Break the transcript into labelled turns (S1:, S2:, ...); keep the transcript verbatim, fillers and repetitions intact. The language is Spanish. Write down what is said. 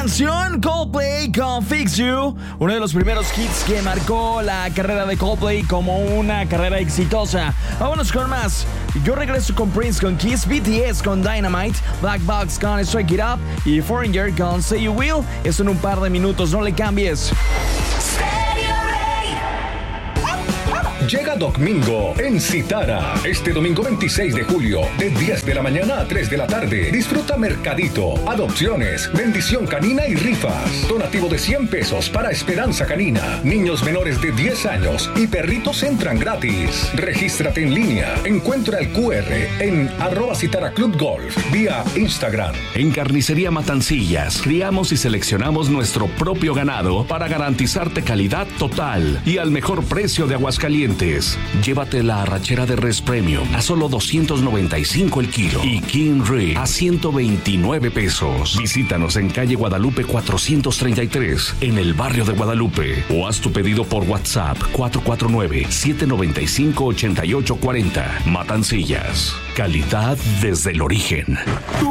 S1: canción, Coldplay con Fix You, uno de los primeros hits que marcó la carrera de Coldplay como una carrera exitosa. Vámonos con más. Yo regreso con Prince con Kiss, B T S con Dynamite, Black Box con Strike It Up y Foreigner con Say You Will. Eso en un par de minutos, no le cambies.
S2: Llega Domingo en Citara. Este domingo veintiséis de julio, de diez de la mañana a tres de la tarde. Disfruta mercadito, adopciones, bendición canina y rifas. Donativo de cien pesos para Esperanza Canina. Niños menores de diez años y perritos entran gratis. Regístrate en línea. Encuentra el cu erre en arroba Citara Club Golf vía Instagram.
S3: En Carnicería Matancillas, criamos y seleccionamos nuestro propio ganado para garantizarte calidad total y al mejor precio de Aguascalientes. Llévate la arrachera de res premium a solo doscientos noventa y cinco el kilo y King Rib a ciento veintinueve pesos. Visítanos en calle Guadalupe cuatrocientos treinta y tres en el barrio de Guadalupe o haz tu pedido por WhatsApp cuatro cuatro nueve, siete nueve cinco, ocho ocho cuatro cero. Matancillas, calidad desde el origen.